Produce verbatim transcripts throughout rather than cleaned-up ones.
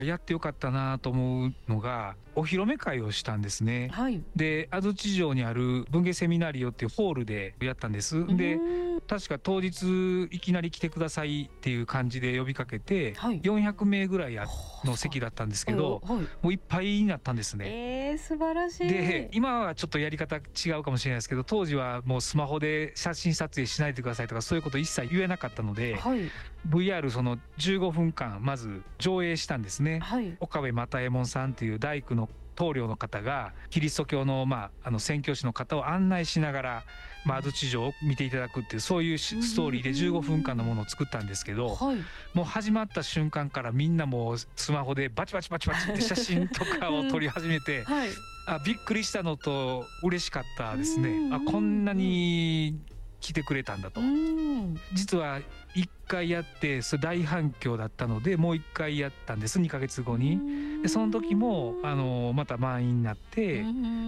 やってよかったなと思うのが、お披露目会をしたんですね。 はい。 で、安土城にある文芸セミナリオっていうホールでやったんです。で、確か当日いきなり来てくださいっていう感じで呼びかけて、 はい、 よんひゃくめいぐらいの席だったんですけど、 はいはい、 もういっぱいになったんですね。 えー、素晴らしい。 で、今はちょっとやり方違うかもしれないですけど、当時はもうスマホで写真撮影しないでくださいとかそういうこと一切言えなかったので、 はい、 ブイアール そのじゅうごふんかんまず上映したんですね。 はい、 岡部又右衛門さんという大工の棟梁の方がキリスト教の、まあ、あの宣教師の方を案内しながら、まあ、安土城を見ていただくっていうそういうストーリーでじゅうごふんかんのものを作ったんですけど、 はい、 もう始まった瞬間からみんなもうスマホでバチバチバチバチって写真とかを撮り始めて、 はい、 あ、びっくりしたのと嬉しかったですね。あ、こんなに来てくれたんだと。実はいっかいやってそれ大反響だったので、もういっかいやったんです、にかげつごに。でその時もあのまた満員になって、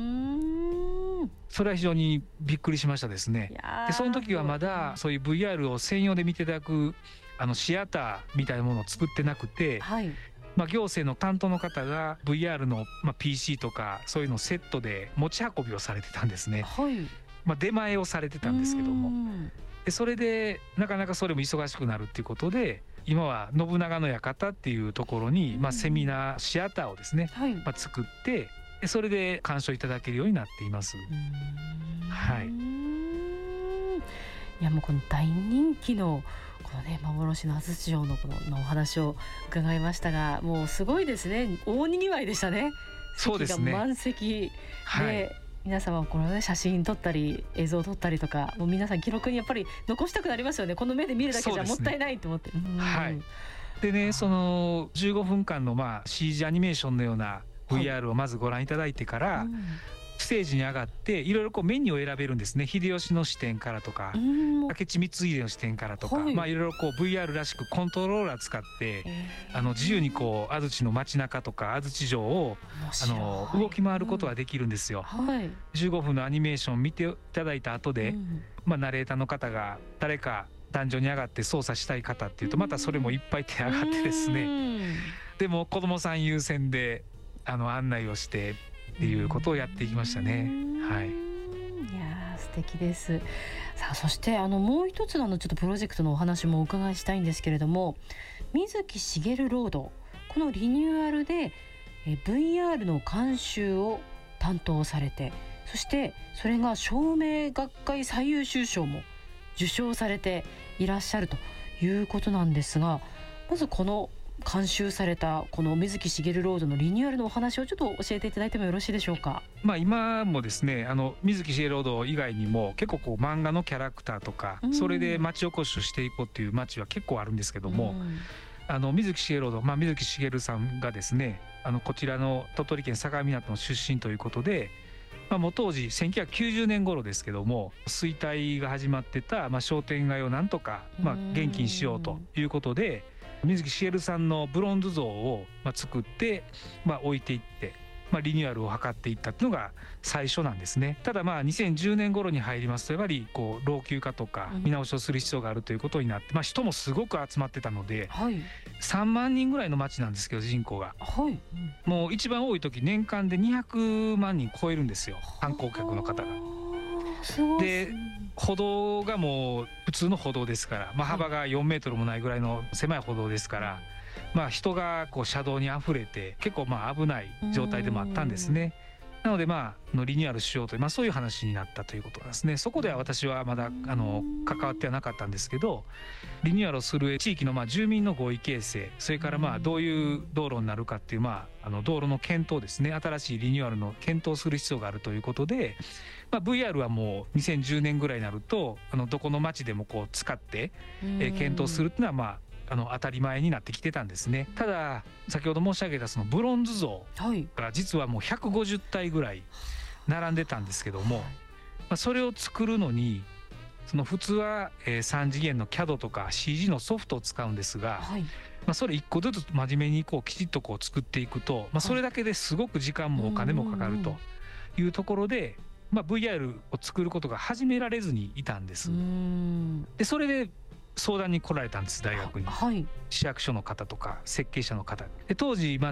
それは非常にびっくりしましたですね。でその時はまだそういう ブイアール を専用で見ていただくあのシアターみたいなものを作ってなくて、 はい、 まあ、行政の担当の方が ブイアール の、まあ、ピーシー とかそういうのをセットで持ち運びをされてたんですね。 はい、 まあ、出前をされてたんですけども、でそれでなかなかそれも忙しくなるっていうことで、今は信長の館っていうところに、まあ、セミナーシアターをですね、 はい、 まあ、作って、でそれで鑑賞いただけるようになっています。はい、 いや、もうこの大人気のこのね、幻の安土城のこののお話を伺いましたが、もうすごいですね。大にぎわいでしたね。 そうですね。 席が満席で、 はい、 皆様この、ね、写真撮ったり映像撮ったりとか、もう皆さん記録にやっぱり残したくなりますよね。この目で見るだけじゃもったいないと思って。 はい。でね、そのじゅうごふんかんのまあ シージー アニメーションのような ブイアール をまずご覧いただいてから、はい、ステージに上がっていろいろこうメニューを選べるんですね。秀吉の視点からとか、明智光秀の視点からとか、はい、まあいろいろこう ブイアール らしくコントローラー使って、えー、あの自由にこう安土の街中とか安土城をあの動き回ることができるんですよ。はい、じゅうごふんのアニメーションを見ていただいた後で、うん、まあナレーターの方が誰か壇上に上がって操作したい方っていうとまたそれもいっぱい手上がってですね、でも子どもさん優先であの案内をしてっていうことをやっていきましたね。はい、 いや素敵です。さあ、そしてあのもう一つのあのちょっとプロジェクトのお話もお伺いしたいんですけれども、水木しげるロード、このリニューアルでえ ブイアール の監修を担当されて、そしてそれが照明学会最優秀賞も受賞されていらっしゃるということなんですが、まずこの監修されたこの水木しげるロードのリニューアルのお話をちょっと教えていただいてもよろしいでしょうか。 まあ、今もですね、あの水木しげるロード以外にも結構こう漫画のキャラクターとか、うん、それで町おこしをしていこうっていう町は結構あるんですけども、うん、あの水木しげるロード、まあ、水木しげるさんがですね、あのこちらの鳥取県相模港の出身ということで、まあ、もう当時せんきゅうひゃくきゅうじゅうねん頃ですけども、衰退が始まってた、まあ、商店街をなんとか、まあ、元気にしようということで、水木しげるさんのブロンズ像をまあ作って、まあ、置いていって、まあ、リニューアルを図っていったっていうのが最初なんですね。ただまあにせんじゅうねん頃に入りますとやはりこう老朽化とか見直しをする必要があるということになって、まあ、人もすごく集まってたので、はい、さんまんにんぐらいの町なんですけど人口が、はい、もう一番多い時年間でにひゃくまんにん超えるんですよ、観光客の方が。で歩道がもう普通の歩道ですから、まあ、幅がよんメートルもないぐらいの狭い歩道ですから、まあ、人がこう車道にあふれて結構まあ危ない状態でもあったんですね。なのでまあのリニューアルしようという、まあ、そういう話になったということなんですね。そこでは私はまだあの関わってはなかったんですけど、リニューアルをする地域のまあ住民の合意形成、それからまあどういう道路になるかっていう、まああの道路の検討ですね、新しいリニューアルの検討する必要があるということで、まあ、ブイアール はもうにせんじゅうねんぐらいになるとあのどこの町でもこう使って、えー、検討するっていうのはまああの当たり前になってきてたんですね。ただ先ほど申し上げたそのブロンズ像が実はもうひゃくごじゅったいぐらい並んでたんですけども、まあ、それを作るのにその普通はさん次元の キャド とか シージー のソフトを使うんですが、まあ、それいっこずつ真面目にこうきちっとこう作っていくと、まあ、それだけですごく時間もお金もかかるというところで、まあ、ブイアール を作ることが始められずにいたんです。でそれで相談に来られたんです、大学に。 はい、 市役所の方とか設計者の方で、当時ま